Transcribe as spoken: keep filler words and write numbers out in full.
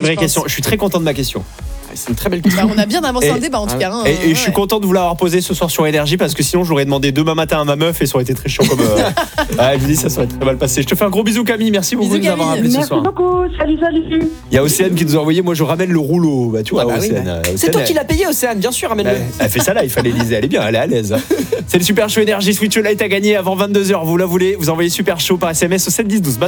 vraie pense. question. Je suis très content de ma question. C'est une très belle question. Bah, on a bien avancé Et- un débat en tout cas. hein. Et, et Ouais, je suis ouais. content de vous l'avoir posé ce soir sur Énergie parce que sinon j'aurais demandé demain matin à ma meuf et ça aurait été très chiant comme. Euh... ouais, je vous dis ça serait très mal passé. Je te fais un gros bisou Camille, merci beaucoup Bisous, de nous avoir Camille. appelé ce Merci soir. beaucoup. Salut, salut. Il y a Océane qui nous a envoyé, moi je ramène le rouleau. Bah tu vois, Ah bah oui, Océane. bah. euh, C'est Océane, toi elle- qui l'as payé, Océane, bien sûr, amène-le. Elle, elle fait ça là, il fallait liser, elle est bien, elle est à l'aise. C'est le Super Show Énergie Switch Light à gagner avant vingt-deux heures. Vous la voulez, vous envoyez Super Show par S M S au sept dix douze.